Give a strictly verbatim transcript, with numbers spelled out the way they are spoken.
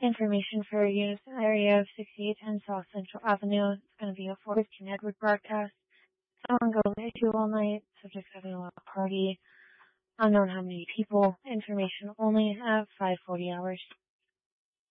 Information for units in the area of sixty-eight ten South Central Avenue. It's going to be a four fifteen Edward broadcast. Ongoing issue all night. Subjects having a lot of party. Unknown how many people. Information only at five forty hours.